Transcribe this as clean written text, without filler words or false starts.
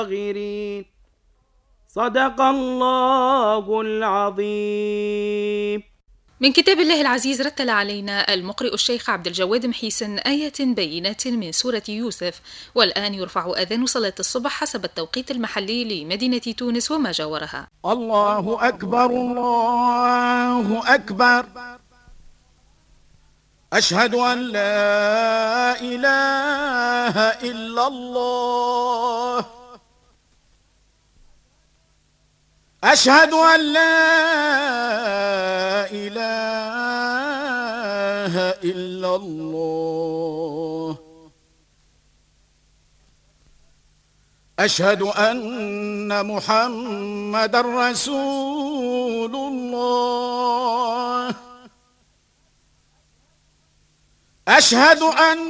الصاغرين. صدق الله العظيم. من كتاب الله العزيز رتل علينا المقرئ الشيخ عبد الجواد محيسن آيات بينات من سورة يوسف. والآن يرفع أذان صلاة الصبح حسب التوقيت المحلي لمدينة تونس وما جاورها. الله أكبر الله أكبر. أشهد أن لا إله إلا الله. أشهد أن لا إله إلا الله. أشهد أن محمدًا رسول الله. أشهد أن